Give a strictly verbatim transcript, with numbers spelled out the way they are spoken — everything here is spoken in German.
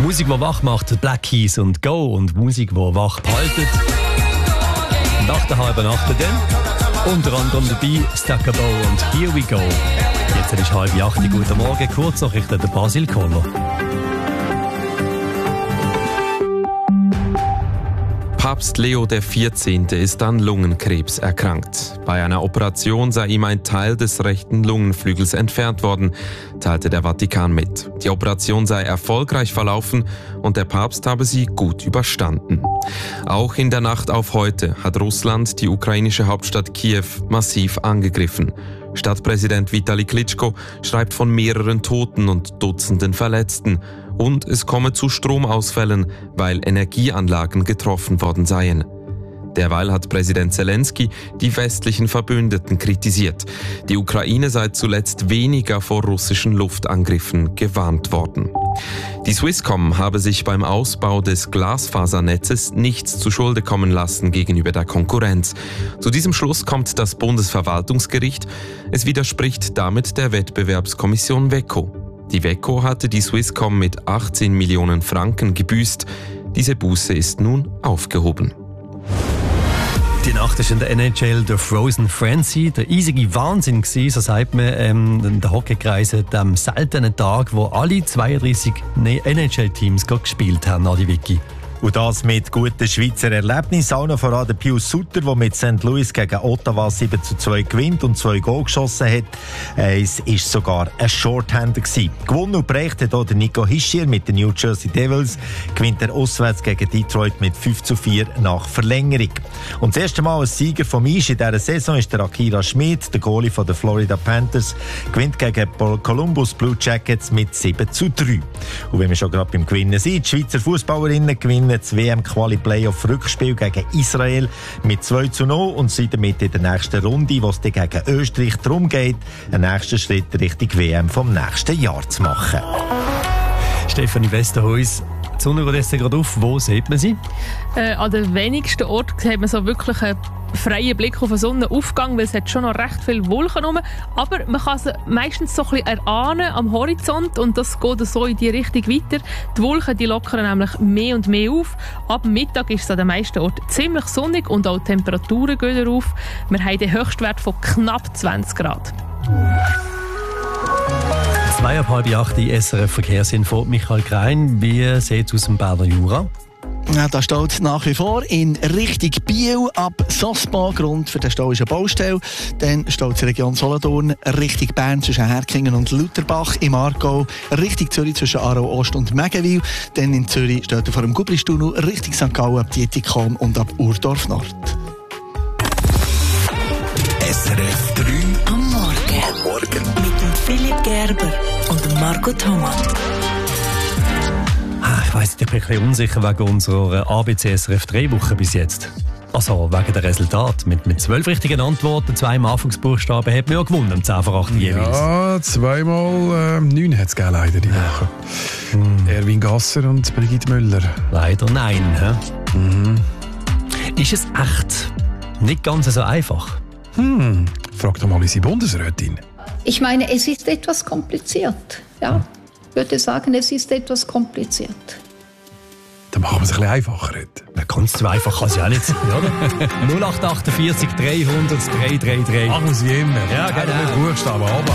Musik, die wach macht, Black Keys und Go. Und Musik, die wach behaltet. Nach der halben Nacht dann. Unter anderem dabei Stakabo und Here We Go. Jetzt ist halb acht. Guten Morgen. Kurznachrichten der Basil Kohler. Papst Leo der vierzehnte ist an Lungenkrebs erkrankt. Bei einer Operation sei ihm ein Teil des rechten Lungenflügels entfernt worden, teilte der Vatikan mit. Die Operation sei erfolgreich verlaufen und der Papst habe sie gut überstanden. Auch in der Nacht auf heute hat Russland die ukrainische Hauptstadt Kiew massiv angegriffen. Stadtpräsident Vitali Klitschko schreibt von mehreren Toten und Dutzenden Verletzten. Und es komme zu Stromausfällen, weil Energieanlagen getroffen worden seien. Derweil hat Präsident Zelensky die westlichen Verbündeten kritisiert. Die Ukraine sei zuletzt weniger vor russischen Luftangriffen gewarnt worden. Die Swisscom habe sich beim Ausbau des Glasfasernetzes nichts zu Schulde kommen lassen gegenüber der Konkurrenz. Zu diesem Schluss kommt das Bundesverwaltungsgericht. Es widerspricht damit der Wettbewerbskommission WECO. Die WECO hatte die Swisscom mit achtzehn Millionen Franken gebüßt. Diese Buße ist nun aufgehoben. Die Nacht ist in der N H L der Frozen Frenzy, der eisige Wahnsinn gewesen, so sagt man ähm, in der Hockeykreise, dem seltenen Tag, wo alle zweiunddreissig N H L-Teams gespielt haben, Adi Vicky. Und das mit guten Schweizer Erlebnissen. Auch noch voran der Pius Sutter, der mit Sankt Louis gegen Ottawa sieben zu zwei gewinnt und zwei Goal geschossen hat. Es war sogar ein Shorthander gewesen. Gewonnen und prägt hat auch der Nico Hischier mit den New Jersey Devils. Gewinnt er auswärts gegen Detroit mit fünf zu vier nach Verlängerung. Und das erste Mal ein Sieger vom Eis in dieser Saison ist der Akira Schmid, der Goalie von den Florida Panthers. Gewinnt gegen Columbus Blue Jackets mit sieben zu drei. Und wenn wir schon gerade beim Gewinnen sind, die Schweizer Fußballerinnen gewinnen das W M-Quali-Playoff-Rückspiel gegen Israel mit zwei zu null und sind damit in der nächsten Runde, wo es dann gegen Österreich darum geht, einen nächsten Schritt Richtung W M vom nächsten Jahr zu machen. Stefanie Westerhuis, die Sonne geht jetzt gerade auf. Wo sieht man sie? Äh, an den wenigsten Orten hat man so wirklich einen freien Blick auf den Sonnenaufgang, weil es hat schon noch recht viele Wolken rum. Aber man kann sie meistens so ein bisschen erahnen am Horizont und das geht so in die Richtung weiter. Die Wolken die lockern nämlich mehr und mehr auf. Ab Mittag ist es an den meisten Orten ziemlich sonnig und auch die Temperaturen gehen auf. Wir haben den Höchstwert von knapp zwanzig Grad. Zwei ab halb acht die S R F Verkehrsinfo. Michael Grein, wie sieht es aus dem Berner Jura? Ja, da steht nach wie vor in Richtung Biel ab Sosba. Grund für den Stau ist eine Baustelle. Dann steht es in Region Solothurn Richtung Bern zwischen Herkingen und Lutherbach. Im Aargau Richtung Zürich zwischen Aarau Ost und Megewil. Dann in Zürich steht er vor dem Gubristunnel Richtung Sankt Gallen ab Dietikon und ab Urdorf Nord. S R F drei am Morgen. Am Morgen. Mit dem Philipp Gerber und dem Marco Thomas. Ich weiss, ich bin ein bisschen unsicher wegen unserer A B C S R F drei Woche bis jetzt. Also wegen der Resultat. Mit, mit zwölf richtigen Antworten, zwei im Anfangsbuchstaben, hat man ja gewonnen, um zehn vor acht jeweils. Ja, zweimal äh, neun hat es gegeben, leider die Woche. Hm. Erwin Gasser und Brigitte Müller. Leider nein. He? Mhm. Ist es echt nicht ganz so einfach? Hm. Frag doch mal unsere Bundesrätin. Ich meine, es ist etwas kompliziert. Ja. Ich würde sagen, es ist etwas kompliziert. Dann machen wir es ein bisschen einfacher heute. Ganz so einfach kann es ja auch nicht sein, oder? null acht acht vier dreihundert dreihundertdreiunddreißig. Machen Sie immer. Ja, genau. Buchstaben, aber